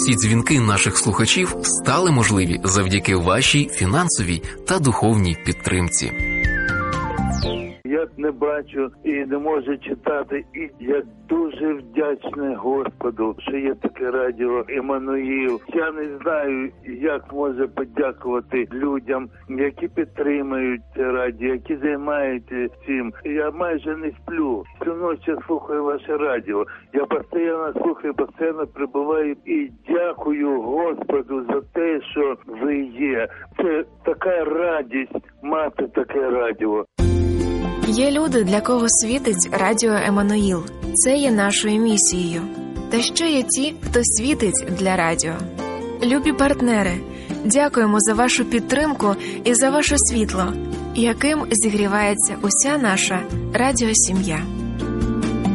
Ці дзвінки наших слухачів стали можливі завдяки вашій фінансовій та духовній підтримці. Я не бачу і не можу читати, і я дуже вдячний Господу, що є таке радіо Еммануїл. Я не знаю, як можу подякувати людям, які підтримують це радіо, які займаються цим. Я майже не сплю. Всю ночі слухаю ваше радіо. Я постійно слухаю, постійно прибуваю і дякую Господу за те, що ви є. Це така радість мати таке радіо. Є люди, для кого світить радіо Еммануїл. Це є нашою місією. Та ще є ті, хто світить для радіо. Любі партнери, дякуємо за вашу підтримку і за ваше світло, яким зігрівається уся наша радіосім'я.